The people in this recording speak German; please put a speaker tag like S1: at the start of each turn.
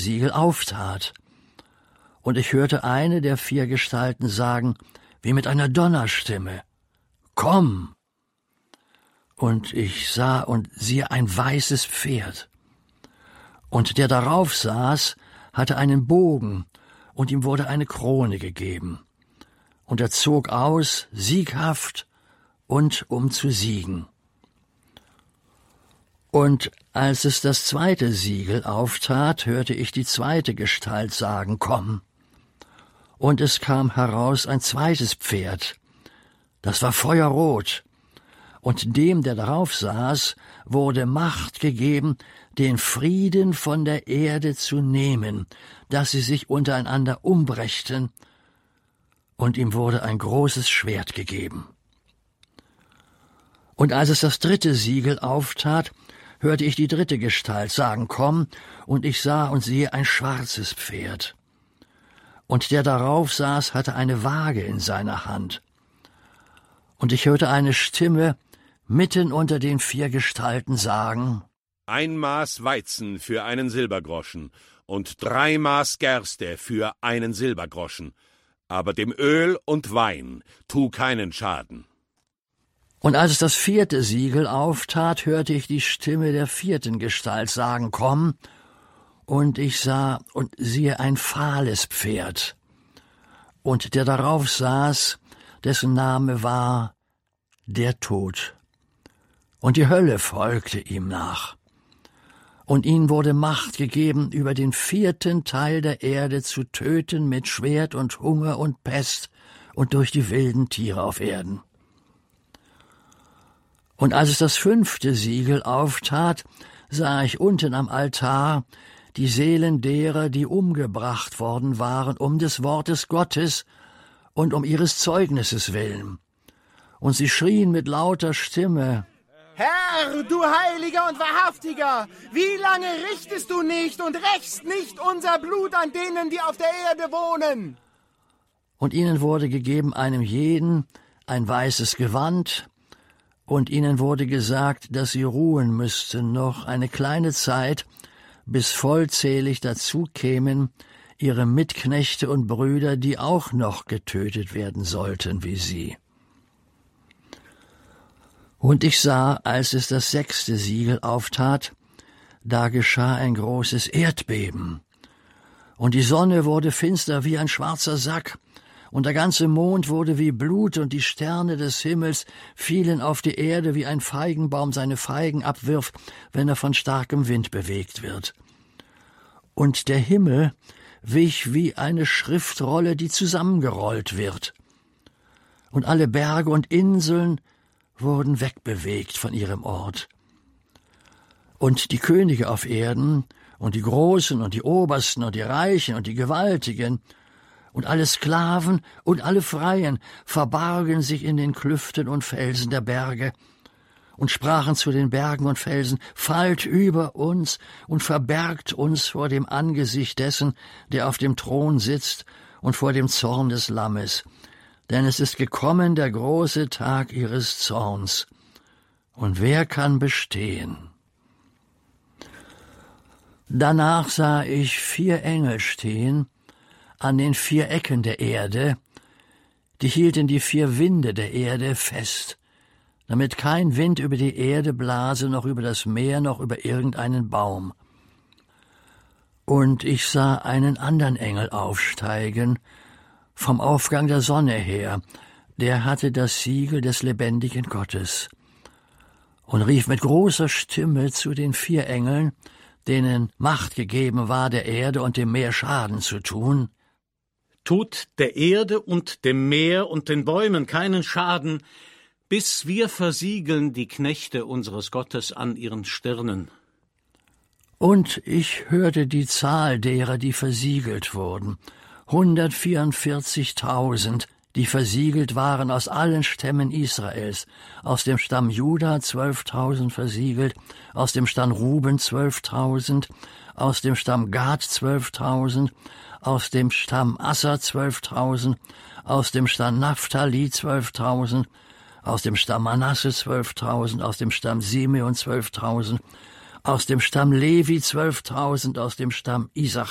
S1: Siegel auftat. Und ich hörte eine der 4 Gestalten sagen, wie mit einer Donnerstimme, »Komm!« Und ich sah und siehe ein weißes Pferd. Und der darauf saß, hatte einen Bogen, und ihm wurde eine Krone gegeben. Und er zog aus, sieghaft und um zu siegen. Und als es das 2. Siegel auftat, hörte ich die 2. Gestalt sagen, »Komm!« Und es kam heraus ein 2. Pferd, das war feuerrot, und dem, der darauf saß, wurde Macht gegeben, den Frieden von der Erde zu nehmen, dass sie sich untereinander umbrächten, und ihm wurde ein großes Schwert gegeben. Und als es das 3. Siegel auftat, hörte ich die 3. Gestalt sagen, »Komm!« Und ich sah und siehe ein schwarzes Pferd. Und der darauf saß, hatte eine Waage in seiner Hand. Und ich hörte eine Stimme mitten unter den 4 Gestalten sagen,
S2: »Ein Maß Weizen für einen Silbergroschen und 3 Maß Gerste für einen Silbergroschen, aber dem Öl und Wein tu keinen Schaden.«
S1: Und als es das 4. Siegel auftat, hörte ich die Stimme der 4. Gestalt sagen, »Komm!« Und ich sah und siehe ein fahles Pferd. Und der darauf saß, dessen Name war der Tod. Und die Hölle folgte ihm nach. Und ihnen wurde Macht gegeben, über den 4. Teil der Erde zu töten mit Schwert und Hunger und Pest und durch die wilden Tiere auf Erden. Und als es das 5. Siegel auftat, sah ich unten am Altar die Seelen derer, die umgebracht worden waren, um des Wortes Gottes und um ihres Zeugnisses willen. Und sie schrien mit lauter Stimme,
S3: »Herr, du Heiliger und Wahrhaftiger, wie lange richtest du nicht und rächst nicht unser Blut an denen, die auf der Erde wohnen?«
S1: Und ihnen wurde gegeben einem jeden ein weißes Gewand, und ihnen wurde gesagt, dass sie ruhen müssten noch eine kleine Zeit, bis vollzählig dazu kämen ihre Mitknechte und Brüder, die auch noch getötet werden sollten wie sie. Und ich sah, als es das 6. Siegel auftat, da geschah ein großes Erdbeben, und die Sonne wurde finster wie ein schwarzer Sack, und der ganze Mond wurde wie Blut, und die Sterne des Himmels fielen auf die Erde, wie ein Feigenbaum seine Feigen abwirft, wenn er von starkem Wind bewegt wird. Und der Himmel wich wie eine Schriftrolle, die zusammengerollt wird. Und alle Berge und Inseln wurden wegbewegt von ihrem Ort. Und die Könige auf Erden und die Großen und die Obersten und die Reichen und die Gewaltigen und alle Sklaven und alle Freien verbargen sich in den Klüften und Felsen der Berge und sprachen zu den Bergen und Felsen, fallt über uns und verbergt uns vor dem Angesicht dessen, der auf dem Thron sitzt, und vor dem Zorn des Lammes. Denn es ist gekommen der große Tag ihres Zorns. Und wer kann bestehen? Danach sah ich 4 Engel stehen an den 4 Ecken der Erde, die hielten die 4 Winde der Erde fest, damit kein Wind über die Erde blase, noch über das Meer, noch über irgendeinen Baum. Und ich sah einen anderen Engel aufsteigen, vom Aufgang der Sonne her, der hatte das Siegel des lebendigen Gottes, und rief mit großer Stimme zu den 4 Engeln, denen Macht gegeben war, der Erde und dem Meer Schaden zu tun:
S4: Tut der Erde und dem Meer und den Bäumen keinen Schaden, bis wir versiegeln die Knechte unseres Gottes an ihren Stirnen.
S1: Und ich hörte die Zahl derer, die versiegelt wurden, 144.000, die versiegelt waren aus allen Stämmen Israels, aus dem Stamm Juda 12.000 versiegelt, aus dem Stamm Ruben 12.000, aus dem Stamm Gad 12.000, aus dem Stamm Asser 12.000, aus dem Stamm Naphtali 12.000, aus dem Stamm Manasse 12.000, aus dem Stamm Simeon 12.000, aus dem Stamm Levi 12.000, aus dem Stamm Issachar